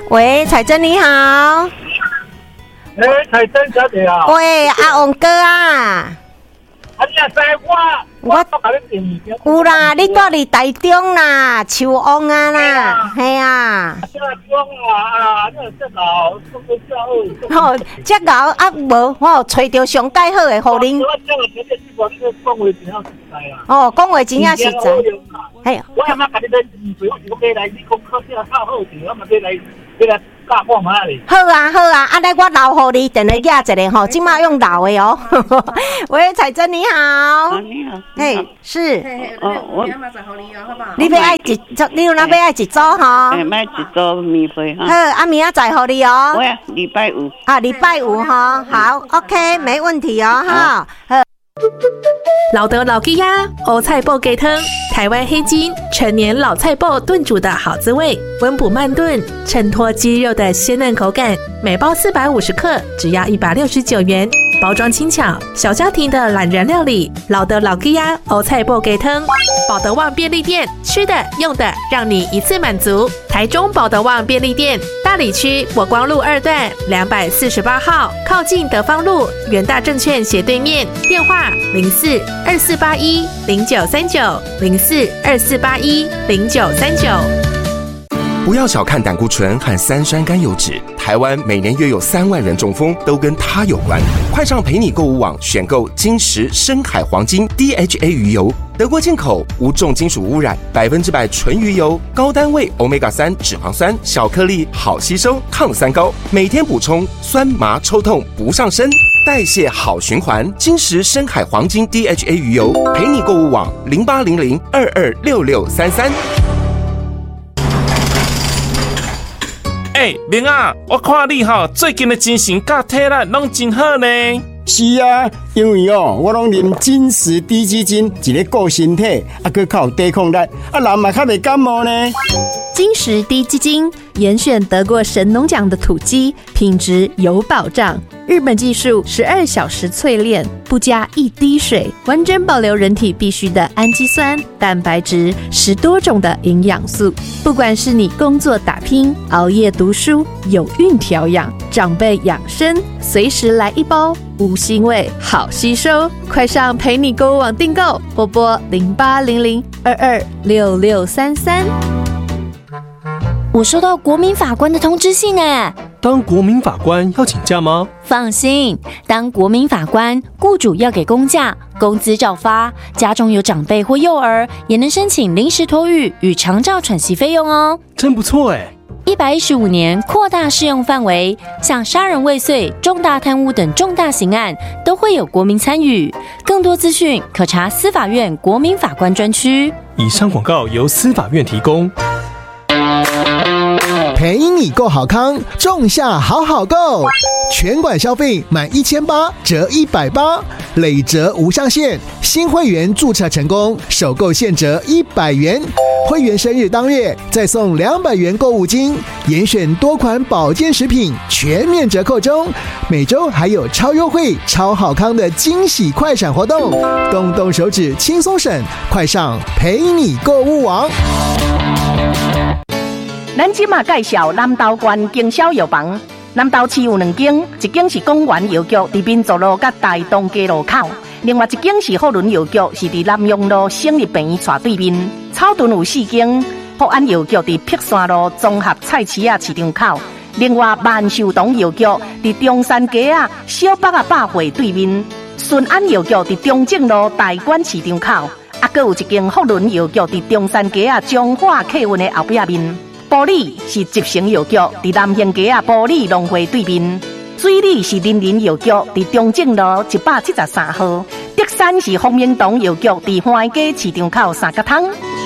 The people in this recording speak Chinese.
喂，彩珍你好。 彩珍小姐啊。 喂，阿王哥啊。 你也知我有啦，你住伫台中啦，树王啊啦，系啊。好，遮牛啊无，我找到上介好的，互恁。哦，讲话真正实在。嘿， 我阿妈甲你讲，我是讲要来，你讲考试考好点，我嘛要来教看下咧。 好啊，好啊，安尼我留互你，电话寄一个吼，即马用留的哦。喂，彩珍你好。 你好。 嘿，是。 我你要爱一组，你有哪要爱一组吼？ 买一组免费哈。 好，啊明仔载互你哦。 我呀，礼拜五。 啊，礼拜五哈，好 ，OK， 没问题哦，哈。 老德老鸡鸭欧菜脯鸡汤，台湾黑金陈年老菜脯炖煮的好滋味，温补慢炖，衬托鸡肉的鲜嫩口感。每包450克，只要169元。包装轻巧，小家庭的懒人料理。老德老鸡鸭欧菜脯鸡汤，保德旺便利店，吃的用的让你一次满足。台中保德旺便利店，大里区国光路2段248号，靠近德芳路元大证券斜对面。电话04-2481-0939，04-2481-0939。 不要小看胆固醇和三酸甘油酯，台湾每年约有3万人中风，都跟它有关。快上陪你购物网选购金石深海黄金 DHA 鱼油，德国进口，无重金属污染，100%纯鱼油，高单位 Omega-3 脂肪酸，小颗粒，好吸收，抗三高，每天补充，酸麻抽痛不上身，代谢好循环。金石深海黄金 DHA 鱼油，陪你购物网0800226633。 明啊，我看你最近的精神甲体力拢真好呢。 是啊，因为我拢啉金石低基金，一个顾身体，还靠抵抗力，人嘛较袂感冒呢。 金石低基金严选得过神农奖的土鸡，品质有保障。日本技术12小时淬炼，不加一滴水，完整保留人体必需的氨基酸、蛋白质，10多种的营养素。不管是你工作打拼、熬夜读书、有孕调养、长辈养生，随时来一包，无腥味，好吸收。快上陪你购物网订购，或拨0800226633。 我收到国民法官的通知信呢。 当国民法官要请假吗？ 放心，当国民法官，雇主要给公假，工资照发，家中有长辈或幼儿，也能申请临时托育与长照喘息费用哦。 真不错哎 ！115年扩大适用范围，像杀人未遂、重大贪污等重大刑案都会有国民参与。更多资讯可查司法院国民法官专区。 以上广告由司法院提供。 陪你购好康，仲夏好好购，全馆消费满1800折180，累折无上限。新会员注册成功，首购现折100元。会员生日当月再送200元购物金，严选多款保健食品全面折扣中。每周还有超优惠、超好康的惊喜快闪活动，动动手指轻松省，快上陪你购物网。 咱即马介绍南投县经销药房。南投市有2间，一间是公园药局，伫民族路甲大东街路口；另外一间是福伦药局，是伫南阳路省立病院斜对面。草屯有4间，福安药局伫碧山路综合菜市仔市场口；另外万寿堂药局伫中山街小北百货对面。顺安药局伫中正路大馆市场口，还有一间福伦药局伫中山街中华客运的后壁面。埔里是集成药局，伫南兴街埔里农会对面；水里是林林药局，伫中正路173号；德山是丰明堂药局，伫花街市场口3角通。